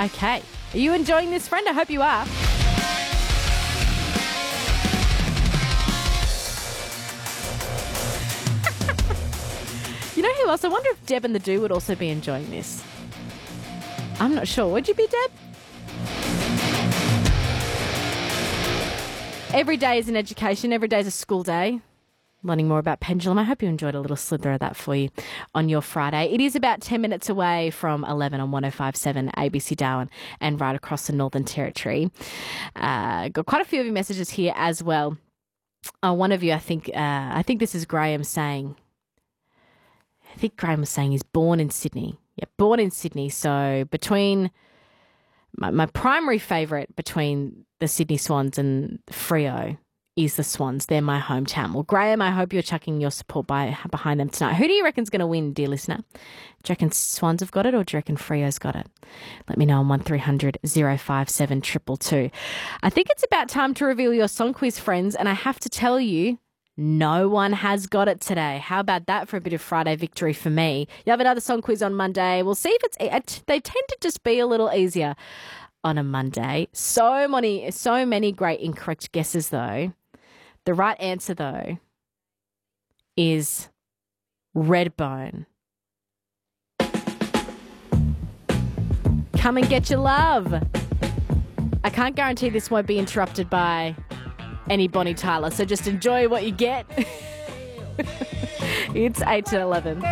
Okay. Are you enjoying this, friend? I hope you are. You know who else? I wonder if Deb and the Do would also be enjoying this. I'm not sure. Would you be, Deb? Every day is an education. Every day is a school day. Learning more about pendulum. I hope you enjoyed a little slither of that for you on your Friday. It is about 10 minutes away from 11 on 105.7 ABC Darwin and right across the Northern Territory. Got quite a few of your messages here as well. One of you, I think this is Graham saying, I think Graham was saying he's born in Sydney. Yeah, born in Sydney. So between my primary favourite between the Sydney Swans and Freo is the Swans. They're my hometown. Well, Graham, I hope you're chucking your support behind them tonight. Who do you reckon's going to win, dear listener? Do you reckon Swans have got it, or do you reckon Freo's got it? Let me know on 1300 057 222. I think it's about time to reveal your song quiz, friends, and I have to tell you, no one has got it today. How about that for a bit of Friday victory for me? You have another song quiz on Monday. We'll see if they tend to just be a little easier on a Monday. So many great incorrect guesses, though. The right answer, though, is Redbone. Come and get your love. I can't guarantee this won't be interrupted by any Bonnie Tyler, so just enjoy what you get. It's 8 to 11.